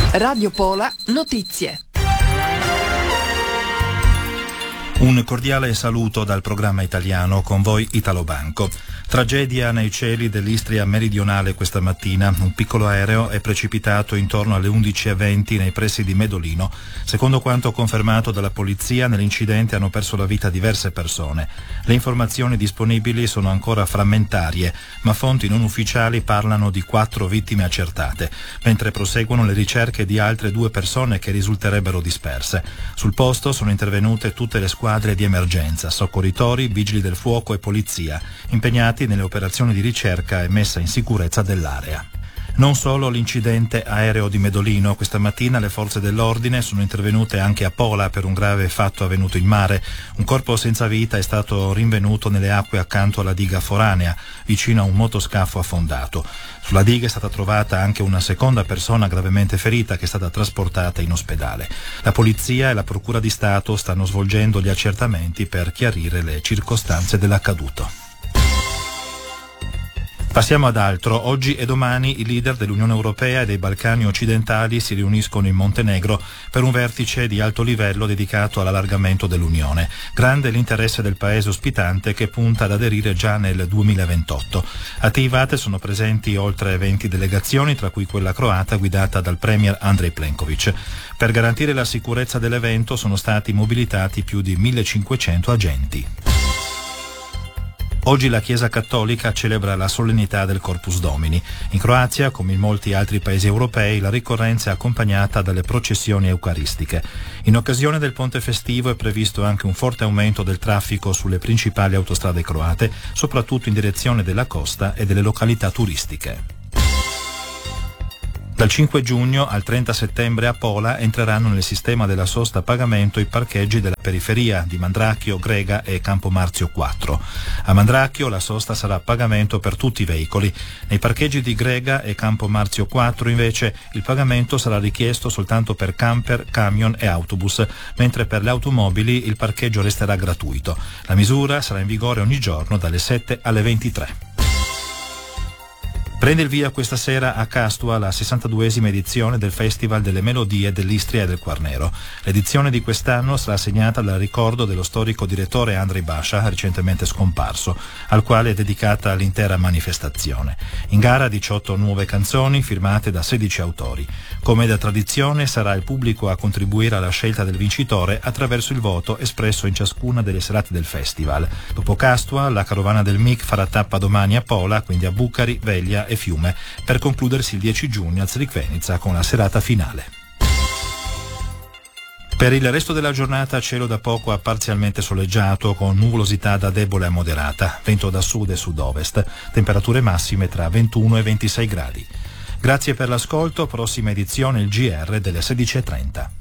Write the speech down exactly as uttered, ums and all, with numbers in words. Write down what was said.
Radio Pola Notizie. Un cordiale saluto dal programma italiano, con voi Italo Banco. Tragedia nei cieli dell'Istria meridionale questa mattina. Un piccolo aereo è precipitato intorno alle undici e venti nei pressi di Medolino. Secondo quanto confermato dalla polizia, nell'incidente hanno perso la vita diverse persone. Le informazioni disponibili sono ancora frammentarie, ma fonti non ufficiali parlano di quattro vittime accertate, mentre proseguono le ricerche di altre due persone che risulterebbero disperse. Sul posto sono intervenute tutte le squadre di emergenza, soccorritori, vigili del fuoco e polizia, impegnati nelle operazioni di ricerca e messa in sicurezza dell'area. Non solo l'incidente aereo di Medolino, questa mattina le forze dell'ordine sono intervenute anche a Pola per un grave fatto avvenuto in mare. Un corpo senza vita è stato rinvenuto nelle acque accanto alla diga foranea, vicino a un motoscafo affondato. Sulla diga è stata trovata anche una seconda persona gravemente ferita che è stata trasportata in ospedale. La polizia e la procura di Stato stanno svolgendo gli accertamenti per chiarire le circostanze dell'accaduto. Passiamo ad altro. Oggi e domani i leader dell'Unione Europea e dei Balcani occidentali si riuniscono in Montenegro per un vertice di alto livello dedicato all'allargamento dell'Unione. Grande l'interesse del paese ospitante, che punta ad aderire già nel duemilaventotto. Attivate sono presenti oltre venti delegazioni, tra cui quella croata guidata dal premier Andrej Plenković. Per garantire la sicurezza dell'evento sono stati mobilitati più di millecinquecento agenti. Oggi la Chiesa Cattolica celebra la solennità del Corpus Domini. In Croazia, come in molti altri paesi europei, la ricorrenza è accompagnata dalle processioni eucaristiche. In occasione del ponte festivo è previsto anche un forte aumento del traffico sulle principali autostrade croate, soprattutto in direzione della costa e delle località turistiche. Dal cinque giugno al trenta settembre a Pola entreranno nel sistema della sosta a pagamento i parcheggi della periferia di Mandrachio, Grega e Campo Marzio quattro. A Mandrachio la sosta sarà a pagamento per tutti i veicoli. Nei parcheggi di Grega e Campo Marzio quattro invece il pagamento sarà richiesto soltanto per camper, camion e autobus, mentre per le automobili il parcheggio resterà gratuito. La misura sarà in vigore ogni giorno dalle sette alle ventitré. Prende il via questa sera a Castua la sessantaduesima edizione del Festival delle Melodie dell'Istria e del Quarnero. L'edizione di quest'anno sarà segnata dal ricordo dello storico direttore Andrej Baša, recentemente scomparso, al quale è dedicata l'intera manifestazione. In gara diciotto nuove canzoni firmate da sedici autori. Come da tradizione sarà il pubblico a contribuire alla scelta del vincitore attraverso il voto espresso in ciascuna delle serate del festival. Dopo Castua, la carovana del M I C farà tappa domani a Pola, quindi a Bucari, Veglia e Fiume, per concludersi il dieci giugno a Crikvenica con la serata finale. Per il resto della giornata cielo da poco a parzialmente soleggiato, con nuvolosità da debole a moderata, vento da sud e sud-ovest, temperature massime tra ventuno e ventisei gradi. Grazie per l'ascolto, prossima edizione il G R delle sedici e trenta.